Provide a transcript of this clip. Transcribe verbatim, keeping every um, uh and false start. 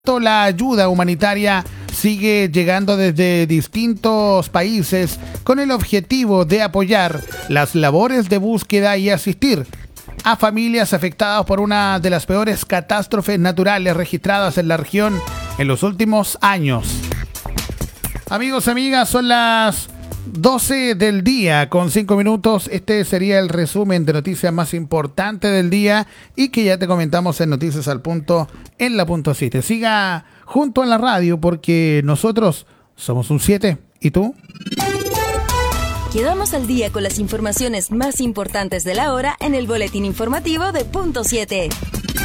La ayuda humanitaria sigue llegando desde distintos países con el objetivo de apoyar las labores de búsqueda y asistir a familias afectadas por una de las peores catástrofes naturales registradas en la región en los últimos años. Amigos, amigas, son las doce del día con cinco minutos. Este sería el resumen de noticias más importante del día y que ya te comentamos en Noticias al Punto en la punto siete. Siga junto a la radio porque nosotros somos un siete. ¿Y tú? Quedamos al día con las informaciones más importantes de la hora en el boletín informativo de Punto siete.